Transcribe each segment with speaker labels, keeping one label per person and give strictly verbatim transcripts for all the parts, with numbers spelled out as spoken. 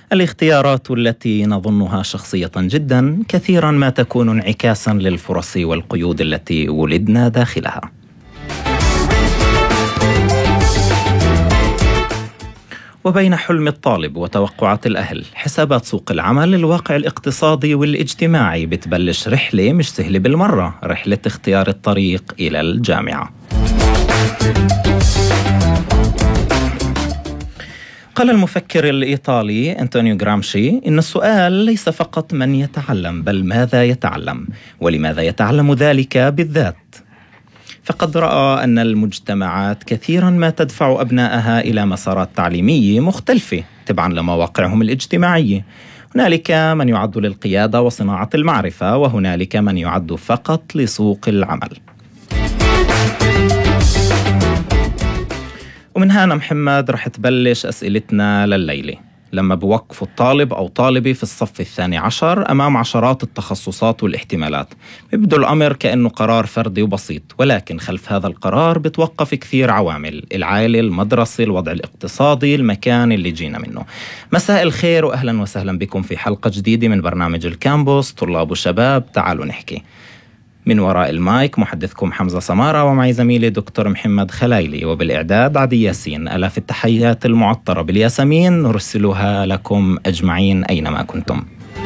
Speaker 1: الاختيارات التي نظنها شخصية جدا كثيرا ما تكون انعكاسا للفرص والقيود التي ولدنا داخلها. وبين حلم الطالب وتوقعات الأهل، حسابات سوق العمل، الواقع الاقتصادي والاجتماعي، بتبلش رحلة مش سهلة بالمرة، رحلة اختيار الطريق إلى الجامعة. قال المفكر الإيطالي أنطونيو غرامشي إن السؤال ليس فقط من يتعلم، بل ماذا يتعلم، ولماذا يتعلم ذلك بالذات. فقد رأى أن المجتمعات كثيرا ما تدفع أبنائها إلى مسارات تعليمية مختلفة تبعا لمواقعهم الاجتماعية. هنالك من يعد للقيادة وصناعة المعرفة، وهنالك من يعد فقط لسوق العمل. ومن هنا محمد رح تبلش أسئلتنا لليلة. لما بوقفوا الطالب أو طالبة في الصف الثاني عشر أمام عشرات التخصصات والاحتمالات، بيبدو الأمر كأنه قرار فردي وبسيط، ولكن خلف هذا القرار بتوقف كثير عوامل: العائلة، المدرسة، الوضع الاقتصادي، المكان اللي جينا منه. مساء الخير وأهلا وسهلا بكم في حلقة جديدة من برنامج الكامبوس، طلاب وشباب تعالوا نحكي. من وراء المايك محدثكم حمزة سمارة، ومعي زميلي دكتور محمد خلايلي، وبالإعداد عدي ياسين. ألاف التحيات المعطرة بالياسمين نرسلها لكم أجمعين أينما كنتم.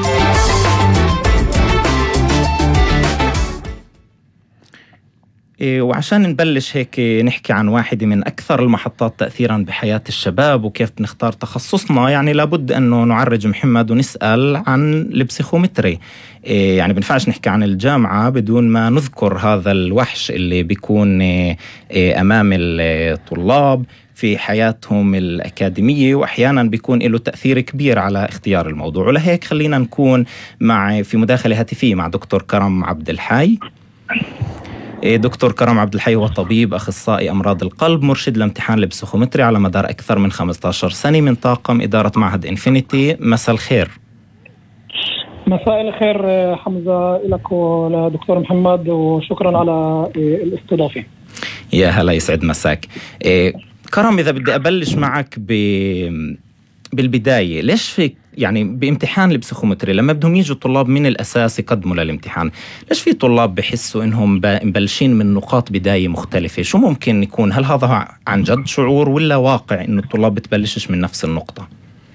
Speaker 1: وعشان نبلش هيك نحكي عن واحدة من أكثر المحطات تأثيرا بحياة الشباب وكيف نختار تخصصنا، يعني لابد أنه نعرج محمد ونسأل عن البسيخومتري. يعني بنفعش نحكي عن الجامعة بدون ما نذكر هذا الوحش اللي بيكون أمام الطلاب في حياتهم الأكاديمية، وأحيانا بيكون له تأثير كبير على اختيار الموضوع. ولهيك خلينا نكون مع في مداخلة هاتفية مع دكتور كرم عبد الحي. دكتور كرم عبد الحي هو طبيب أخصائي أمراض القلب، مرشد لامتحان البسيخومتري على مدار أكثر من خمسة عشر سنة من طاقم إدارة معهد إنفينيتي. مساء الخير.
Speaker 2: مساء الخير حمزة لك ولدكتور محمد، وشكرا على الاستضافة.
Speaker 1: يا هلا، يسعد مساك. كرم، إذا بدي أبلش معك ب... بالبداية، ليش في يعني بامتحان البسيخومتري لما بدهم يجوا الطلاب من الأساس يقدموا للامتحان، ليش في طلاب بحسوا إنهم مبلشين من نقاط بداية مختلفة؟ شو ممكن يكون؟ هل هذا عن جد شعور ولا واقع إنه الطلاب بتبلشش من نفس النقطة؟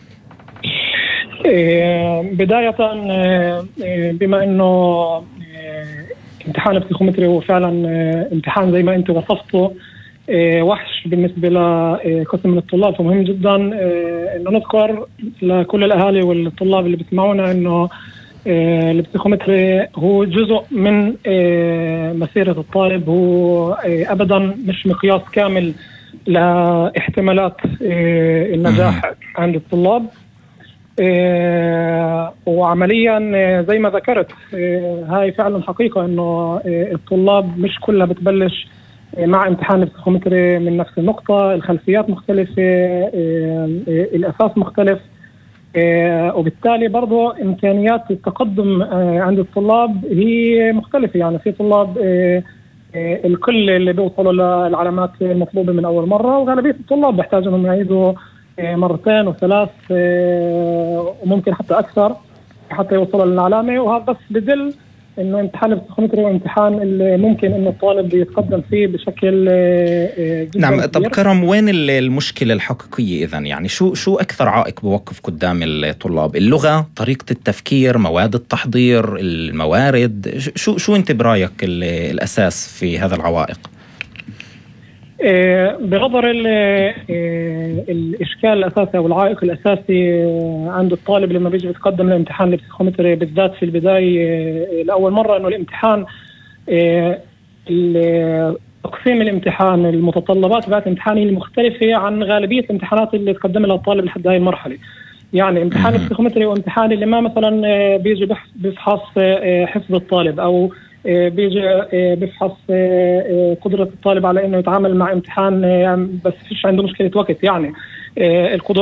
Speaker 2: بداية بما إنه امتحان البسيخومتري هو فعلا امتحان زي ما أنت وصفته وحش بالنسبة لقسم من الطلاب، فمهم جدا إنه نذكر لكل الأهالي والطلاب اللي بيسمعونا إنه البسيخومتري هو جزء من مسيرة الطالب، هو أبدا مش مقياس كامل لاحتمالات النجاح عند الطلاب. وعمليا زي ما ذكرت، هاي فعلا حقيقة إنه الطلاب مش كلها بتبلش مع امتحان البسيخومتري من نفس النقطة، الخلفيات مختلفة، الأساس مختلف، وبالتالي برضو إمكانيات التقدم عند الطلاب هي مختلفة. يعني في طلاب الكل اللي بيوصلوا للعلامات المطلوبة من أول مرة، وغالبية الطلاب بيحتاج أنهم يعيدوا مرتين وثلاث وممكن حتى أكثر حتى يوصلوا للعلامة. وهذا بس بدل إنه امتحان البسيخومتري هو امتحان اللي ممكن إنه الطالب يتقدم فيه بشكل جدا.
Speaker 1: نعم. طب كرم، وين المشكلة الحقيقية إذن؟ يعني شو شو أكثر عائق بوقف قدام الطلاب؟ اللغة، طريقة التفكير، مواد التحضير، الموارد؟ شو شو أنت برأيك الأساس في هذا العوائق؟
Speaker 2: بغضر الإشكال الأساسي أو العائق الأساسي عند الطالب لما بيجي بيتقدم لامتحان البسيخومتري بالذات في البداية لأول مرة، إنه الامتحان تقسيم الامتحان، المتطلبات بعد الامتحان المختلفة عن غالبية الامتحانات اللي تقدم لها الطالب لحد هاي المرحلة. يعني امتحان البسيخومتري هو امتحان اللي ما مثلا بيجي بيفحص حفظ الطالب، أو بيجي بيفحص قدرة الطالب على إنه يتعامل مع امتحان بس فيش عنده مشكلة وقت. يعني القدرة